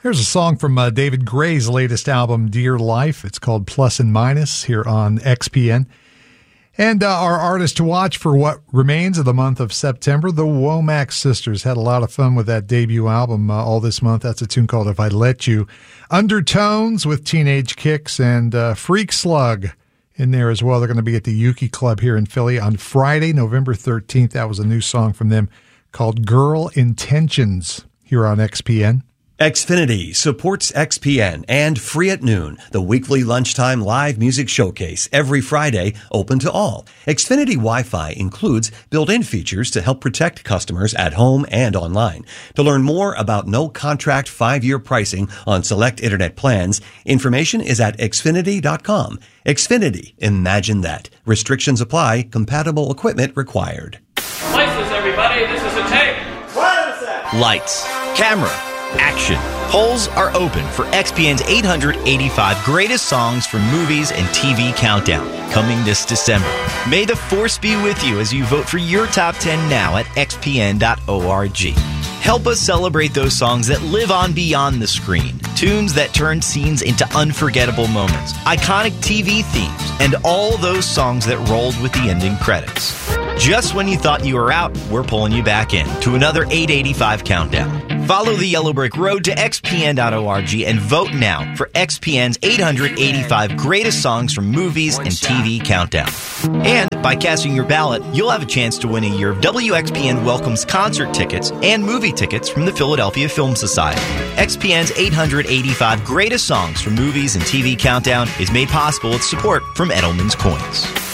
Here's a song from David Gray's latest album, Dear Life. It's called Plus and Minus here on XPN. And our artist to watch for what remains of the month of September, the Womack Sisters. Had a lot of fun with that debut album all this month. That's a tune called If I Let You. Undertones with Teenage Kicks and Freak Slug in there as well. They're going to be at the Yuki Club here in Philly on Friday, November 13th. That was a new song from them called Girl Intentions here on XPN. Xfinity supports XPN and Free at Noon, the weekly lunchtime live music showcase every Friday, open to all. Xfinity Wi-Fi includes built-in features to help protect customers at home and online. To learn more about no-contract 5-year pricing on select internet plans, information is at Xfinity.com. Xfinity, imagine that. Restrictions apply. Compatible equipment required. License, everybody. This is a tape. What is that? Lights, camera, action. Polls are open for XPN's 885 Greatest Songs from Movies and TV Countdown, coming this December. May the force be with you as you vote for your top 10 now at xpn.org. Help us celebrate those songs that live on beyond the screen, tunes that turn scenes into unforgettable moments, iconic TV themes, and all those songs that rolled with the ending credits. Just when you thought you were out, we're pulling you back in to another 885 countdown. Follow the Yellow Brick Road to xpn.org and vote now for XPN's 885 Greatest Songs from Movies and TV Countdown. And by casting your ballot, you'll have a chance to win a year of WXPN Welcomes concert tickets and movie tickets from the Philadelphia Film Society. XPN's 885 Greatest Songs from Movies and TV Countdown is made possible with support from Edelman's Coins.